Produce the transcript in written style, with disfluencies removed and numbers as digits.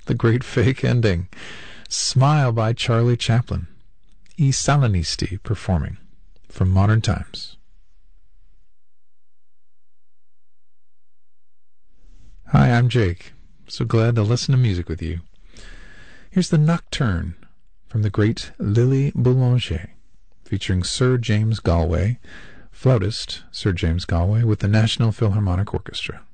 the great fake ending. Smile by Charlie Chaplin. I Salinisti performing from Modern Times. Hi, I'm Jake. So glad to listen to music with you. Here's the Nocturne from the great Lily Boulanger, featuring Sir James Galway, flautist Sir James Galway, with the National Philharmonic Orchestra.